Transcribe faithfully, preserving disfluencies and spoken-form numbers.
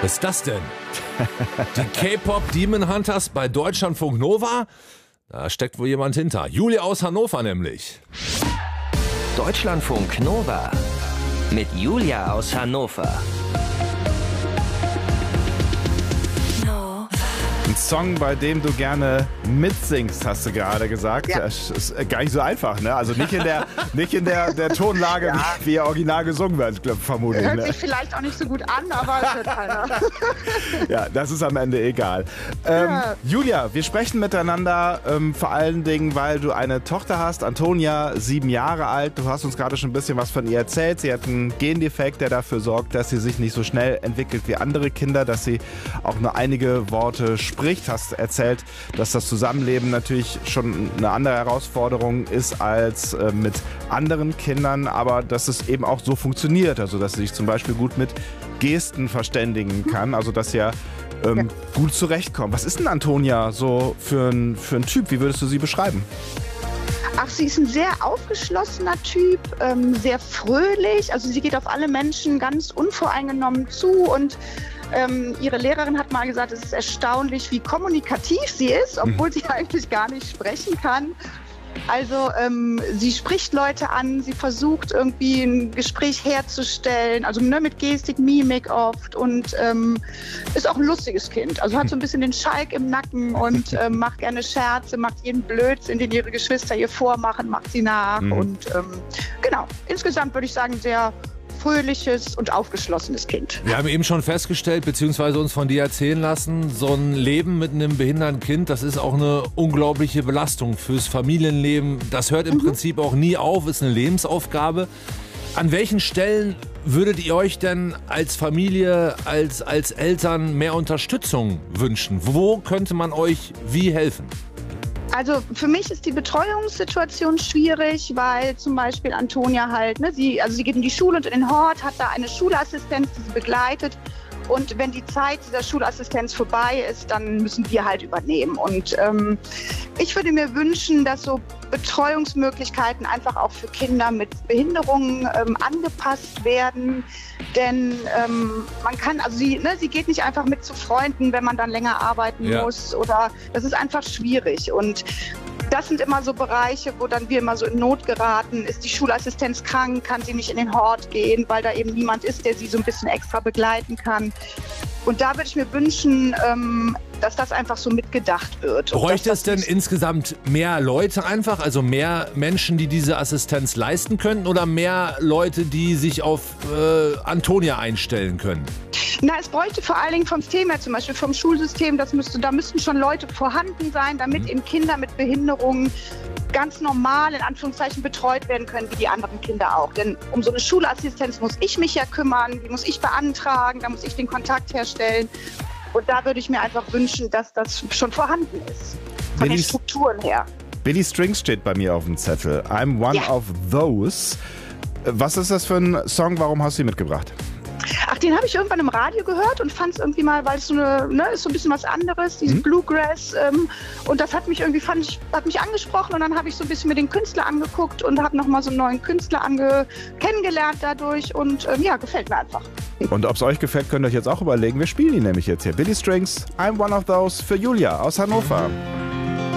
Was ist das denn? Die K-Pop Demon Hunters bei Deutschlandfunk Nova? Da steckt wohl jemand hinter. Julia aus Hannover nämlich. Deutschlandfunk Nova mit Julia aus Hannover. Ein Song, bei dem du gerne mitsingst, hast du gerade gesagt. Ja. Das ist gar nicht so einfach, ne? Also nicht in der, nicht in der, der Tonlage, ja. wie, wie er original gesungen wird, glaub, vermutlich. Hört Ne? sich vielleicht auch nicht so gut an, aber es hört keiner. Ja, das ist am Ende egal. Ähm, Ja. Julia, wir sprechen miteinander, ähm, vor allen Dingen, weil du eine Tochter hast, Antonia, sieben Jahre alt. Du hast uns gerade schon ein bisschen was von ihr erzählt. Sie hat einen Gendefekt, der dafür sorgt, dass sie sich nicht so schnell entwickelt wie andere Kinder, dass sie auch nur einige Worte spricht. Hast erzählt, dass das Zusammenleben natürlich schon eine andere Herausforderung ist als äh, mit anderen Kindern, aber dass es eben auch so funktioniert, also dass sie sich zum Beispiel gut mit Gesten verständigen kann, also dass sie ja, ähm, ja. gut zurechtkommt. Was ist denn Antonia so für ein, für ein Typ? Wie würdest du sie beschreiben? Ach, sie ist ein sehr aufgeschlossener Typ, ähm, sehr fröhlich. Also sie geht auf alle Menschen ganz unvoreingenommen zu und ähm, ihre Lehrerin hat mal gesagt, es ist erstaunlich, wie kommunikativ sie ist, obwohl mhm. sie eigentlich gar nicht sprechen kann. Also ähm, sie spricht Leute an, sie versucht irgendwie ein Gespräch herzustellen, also ne, mit Gestik, Mimik oft und ähm, ist auch ein lustiges Kind. Also hat so ein bisschen den Schalk im Nacken und ähm, macht gerne Scherze, macht jeden Blödsinn, den ihre Geschwister ihr vormachen, macht sie nach. Mhm. Und ähm, genau, insgesamt würde ich sagen, sehr fröhliches und aufgeschlossenes Kind. Wir haben eben schon festgestellt, beziehungsweise uns von dir erzählen lassen, so ein Leben mit einem behinderten Kind, das ist auch eine unglaubliche Belastung fürs Familienleben. Das hört im mhm. Prinzip auch nie auf, ist eine Lebensaufgabe. An welchen Stellen würdet ihr euch denn als Familie, als, als Eltern mehr Unterstützung wünschen? Wo könnte man euch wie helfen? Also für mich ist die Betreuungssituation schwierig, weil zum Beispiel Antonia halt, ne, sie, also sie geht in die Schule und in den Hort, hat da eine Schulassistenz, die sie begleitet. Und wenn die Zeit dieser Schulassistenz vorbei ist, dann müssen wir halt übernehmen. Und ähm, ich würde mir wünschen, dass so Betreuungsmöglichkeiten einfach auch für Kinder mit Behinderungen ähm, angepasst werden. Denn ähm, man kann, also sie, ne, sie geht nicht einfach mit zu Freunden, wenn man dann länger arbeiten ja. muss. Oder das ist einfach schwierig. Und das sind immer so Bereiche, wo dann wir immer so in Not geraten. Ist die Schulassistenz krank, kann sie nicht in den Hort gehen, weil da eben niemand ist, der sie so ein bisschen extra begleiten kann. Und da würde ich mir wünschen, ähm, dass das einfach so mitgedacht wird. Bräuchte es denn insgesamt mehr Leute einfach, also mehr Menschen, die diese Assistenz leisten könnten oder mehr Leute, die sich auf äh, Antonia einstellen können? Na, es bräuchte vor allen Dingen vom System her, zum Beispiel vom Schulsystem, das müsste, da müssten schon Leute vorhanden sein, damit mhm. eben Kinder mit Behinderungen ganz normal in Anführungszeichen betreut werden können, wie die anderen Kinder auch. Denn um so eine Schulassistenz muss ich mich ja kümmern, die muss ich beantragen, da muss ich den Kontakt herstellen. Und da würde ich mir einfach wünschen, dass das schon vorhanden ist, von Billy, den Strukturen her. Billy Strings steht bei mir auf dem Zettel. I'm one ja. of those. Was ist das für ein Song? Warum hast du ihn mitgebracht? Ach, den habe ich irgendwann im Radio gehört und fand es irgendwie mal, weil es so eine, ne, ist so ein bisschen was anderes, dieses hm? Bluegrass. Ähm, und das hat mich irgendwie, fand ich, hat mich angesprochen und dann habe ich so ein bisschen mir den Künstler angeguckt und habe nochmal so einen neuen Künstler ange kennengelernt dadurch und ähm, ja, gefällt mir einfach. Und ob es euch gefällt, könnt ihr euch jetzt auch überlegen. Wir spielen ihn nämlich jetzt hier. Billy Strings, I'm one of those für Julia aus Hannover.